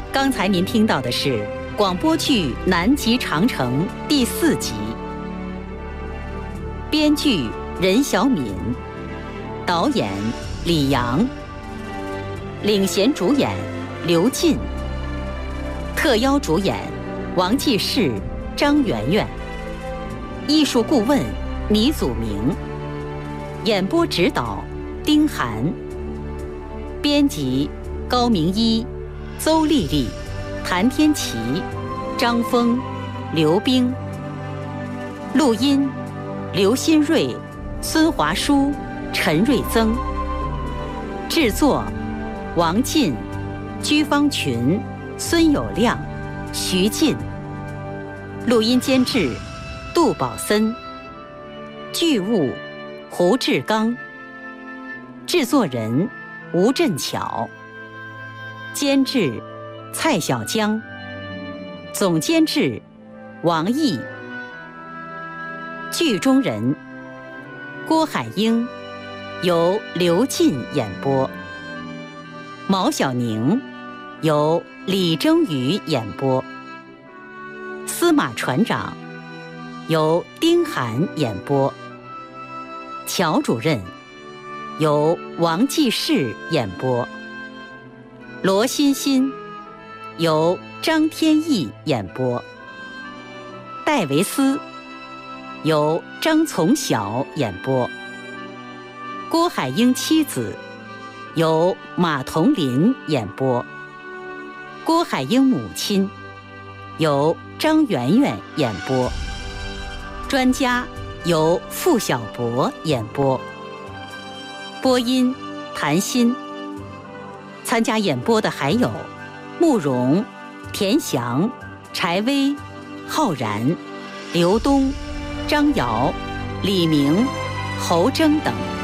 刚才您听到的是广播剧《南极长城》第4集，编剧任小敏，导演李阳，领衔主演刘进，特邀主演王继世、张媛媛，艺术顾问倪祖明，演播指导丁涵，编辑高明一、邹丽丽、谭天琪、张峰、刘冰，录音刘新瑞、孙华书、陈瑞增，制作王进、居方群、孙友亮、徐进，录音监制杜宝森，剧务胡志刚，制作人吴振巧，监制蔡小江，总监制王毅。剧中人郭海英由刘进演播，毛小宁由李征宇演播，司马船长由丁涵演播，乔主任由王继世演播，罗欣欣由张天翼演播，戴维斯由张从小演播，郭海英妻子由马同林演播，郭海英母亲由张媛媛演播，专家由付小博演播，播音谭鑫。参加演播的还有慕容、田翔、柴薇、浩然、刘东、张瑶、李明、侯征等。